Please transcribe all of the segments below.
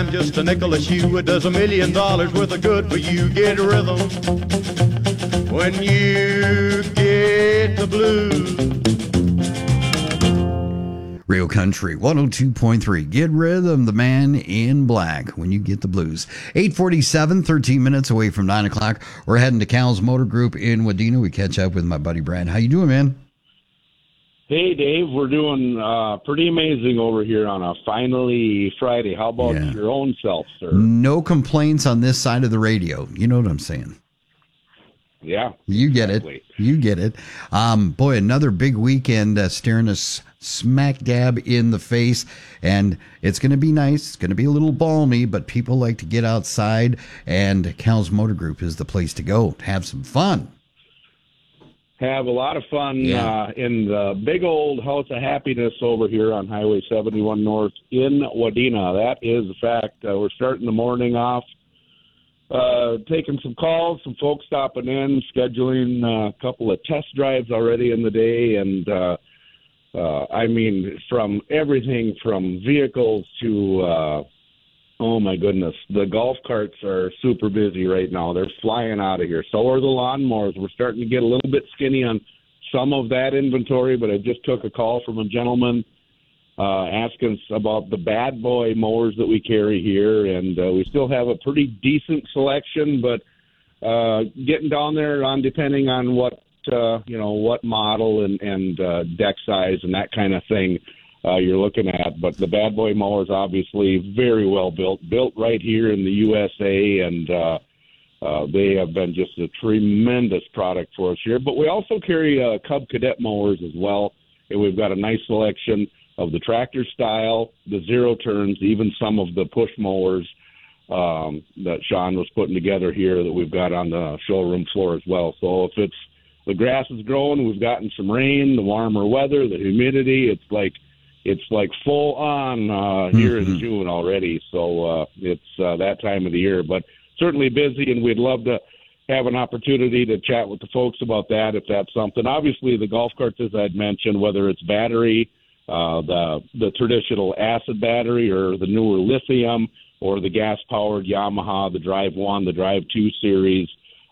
Just a nickel a shoe, it does $1 million worth of good for you. Get rhythm when you get the blues. Real Country 102.3. Get Rhythm, the man in black, when you get the blues. 8:47, 13 minutes away from 9 o'clock. We're heading to Cal's Motor Group in Wadena. We catch up with my buddy Brad. How you doing, man? Hey, Dave. We're doing pretty amazing over here on a finally Friday. How about your own self, sir? No complaints on this side of the radio. You know what I'm saying? Yeah. You get it. You get it. Boy, another big weekend staring us smack dab in the face. And it's going to be nice. It's going to be a little balmy, but people like to get outside. And Cal's Motor Group is the place to go to have some fun. Have a lot of fun in the big old House of Happiness over here on Highway 71 North in Wadena. That is a fact. We're starting the morning off, taking some calls, some folks stopping in, scheduling a couple of test drives already in the day. And, I mean, from everything from vehicles to oh, my goodness. The golf carts are super busy right now. They're flying out of here. So are the lawnmowers. We're starting to get a little bit skinny on some of that inventory, but I just took a call from a gentleman asking us about the bad boy mowers that we carry here, and we still have a pretty decent selection, but getting down there on depending on what, what model and deck size and that kind of thing you're looking at. But the bad boy mower is obviously very well built right here in the USA, and they have been just a tremendous product for us here. But we also carry Cub Cadet mowers as well, and we've got a nice selection of the tractor style, the zero turns, even some of the push mowers that Sean was putting together here that we've got on the showroom floor as well. So if it's the grass is growing, we've gotten some rain, the warmer weather, the humidity, it's like full on here in June already. So it's that time of the year, but certainly busy, and we'd love to have an opportunity to chat with the folks about that if that's something. Obviously, the golf carts, as I'd mentioned, whether it's battery, the traditional acid battery, or the newer lithium, or the gas-powered Yamaha, the Drive 1, the Drive 2 series,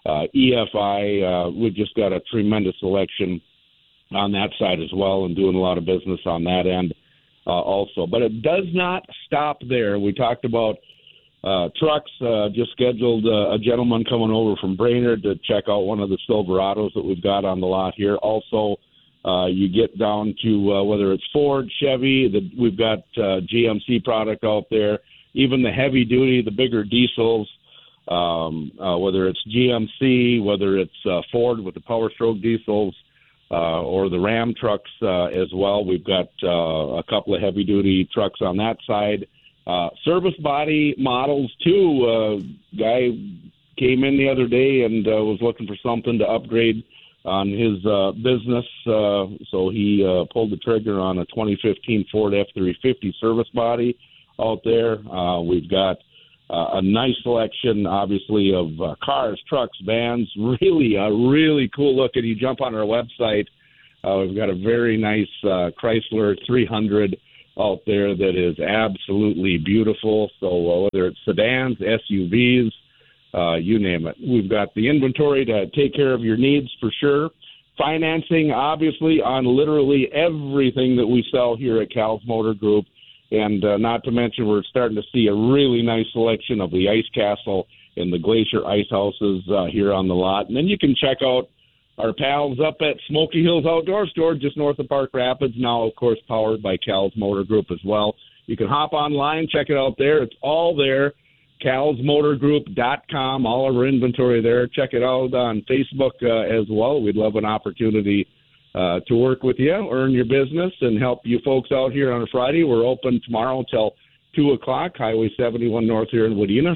EFI, we've just got a tremendous selection on that side as well, and doing a lot of business on that end also. But it does not stop there. We talked about trucks, just scheduled a gentleman coming over from Brainerd to check out one of the Silverados that we've got on the lot here. Also, you get down to whether it's Ford, Chevy, we've got GMC product out there, even the heavy duty, the bigger diesels, whether it's GMC, whether it's Ford with the Power Stroke diesels, or the Ram trucks as well. We've got a couple of heavy-duty trucks on that side. Service body models, too. Guy came in the other day and was looking for something to upgrade on his business, so he pulled the trigger on a 2015 Ford F-350 service body out there. We've got a nice selection, obviously, of cars, trucks, vans. Really cool looking. You jump on our website, we've got a very nice Chrysler 300 out there that is absolutely beautiful. So whether it's sedans, SUVs, you name it, we've got the inventory to take care of your needs for sure. Financing, obviously, on literally everything that we sell here at Cal's Motor Group. And not to mention, we're starting to see a really nice selection of the Ice Castle and the Glacier Ice Houses here on the lot. And then you can check out our pals up at Smoky Hills Outdoor Store just north of Park Rapids, now, of course, powered by Cal's Motor Group as well. You can hop online, check it out there. It's all there, calsmotorgroup.com, all of our inventory there. Check it out on Facebook as well. We'd love an opportunity to work with you, earn your business, and help you folks out here on a Friday. We're open tomorrow until 2 o'clock, Highway 71 North here in Wadena,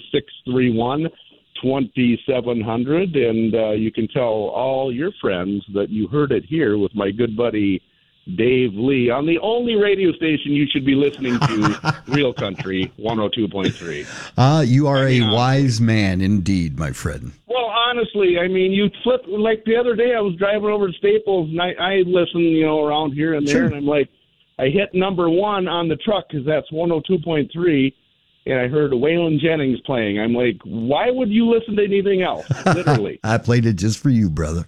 631-2700. And you can tell all your friends that you heard it here with my good buddy Dave Lee on the only radio station you should be listening to, Real Country 102.3. You are a wise man indeed, my friend. Well, honestly, I mean, you flip, like the other day I was driving over to Staples, and I listen, around here and there, and I'm like, I hit number one on the truck because that's 102.3, and I heard Waylon Jennings playing. I'm like, why would you listen to anything else? Literally. I played it just for you, brother.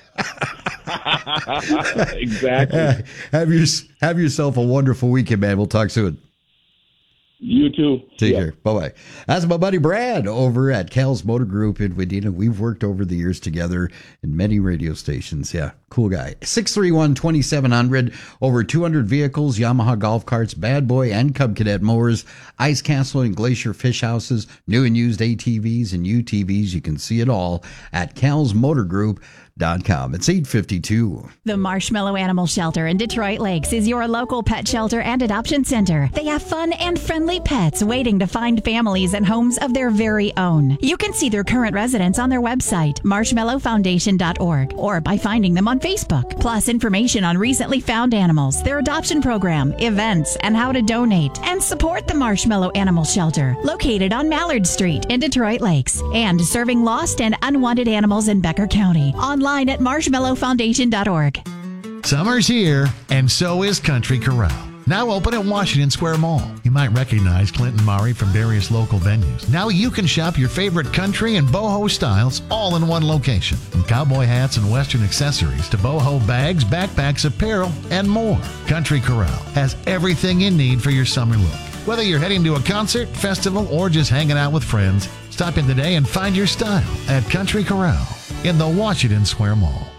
Exactly. Have yourself a wonderful weekend, man. We'll talk soon. You too. Take care. Bye-bye. That's my buddy Brad over at Cal's Motor Group in Wadena. We've worked over the years together in many radio stations. Yeah, cool guy. 631-2700, over 200 vehicles, Yamaha golf carts, Bad Boy and Cub Cadet mowers, Ice Castle and Glacier fish houses, new and used ATVs and UTVs. You can see it all at calsmotorgroup.com. It's 8:52. The Marshmallow Animal Shelter in Detroit Lakes is your local pet shelter and adoption center. They have fun and friendly pets waiting to find families and homes of their very own. You can see their current residents on their website, marshmallowfoundation.org, or by finding them on Facebook. Plus information on recently found animals, their adoption program, events, and how to donate and support the Marshmallow Animal Shelter, located on Mallard Street in Detroit Lakes, and serving lost and unwanted animals in Becker County. Online at marshmallowfoundation.org. Summer's here, and so is Country Corral. Now open at Washington Square Mall. You might recognize Clinton Murray from various local venues. Now you can shop your favorite country and boho styles all in one location. From cowboy hats and western accessories to boho bags, backpacks, apparel, and more. Country Corral has everything you need for your summer look. Whether you're heading to a concert, festival, or just hanging out with friends, stop in today and find your style at Country Corral in the Washington Square Mall.